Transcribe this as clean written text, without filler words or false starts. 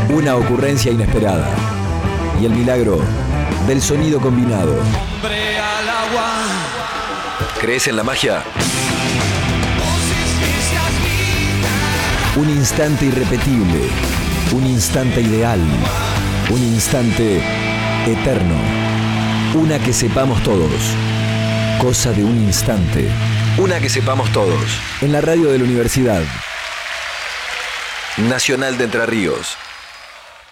Una ocurrencia inesperada. Y el milagro del sonido combinado. Hombre al agua. ¿Crees en la magia? Un instante irrepetible. Un instante ideal. Un instante eterno. Una que sepamos todos. Cosa de un instante. Una que sepamos todos. En la radio de la Universidad Nacional de Entre Ríos.